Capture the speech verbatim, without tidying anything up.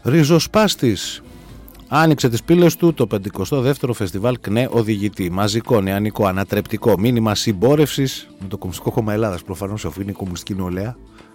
Ριζοσπάστης άνοιξε τις πύλες του το πενηκοστό δεύτερο φεστιβάλ ΚΝΕ Οδηγητή. Μαζικό, νεανικό, ανατρεπτικό, μήνυμα συμπόρευσης με το Κομμουνιστικό Κόμμα Ελλάδας. Προφανώς αφού είναι η Κομμουνιστική Νεολαία.